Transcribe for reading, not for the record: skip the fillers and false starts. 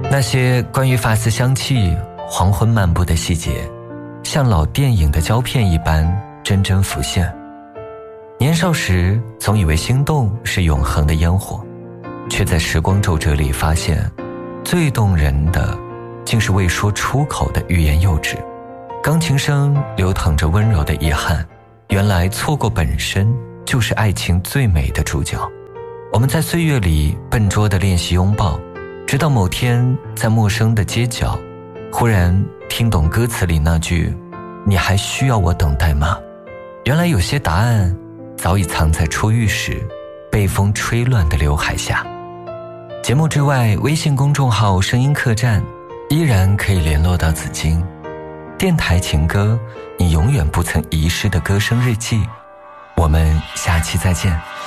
那些关于发丝香气、黄昏漫步的细节，像老电影的胶片一般真真浮现。年少时总以为心动是永恒的烟火，却在时光皱褶里发现，最动人的竟是未说出口的欲言又止。钢琴声流淌着温柔的遗憾，原来错过本身就是爱情最美的主角。我们在岁月里笨拙地练习拥抱，直到某天在陌生的街角，忽然听懂歌词里那句“你还需要我等待吗？”原来有些答案早已藏在初遇时被风吹乱的刘海下。节目之外，微信公众号声音客栈依然可以联络到紫金。电台情歌，你永远不曾遗失的歌声日记。我们下期再见。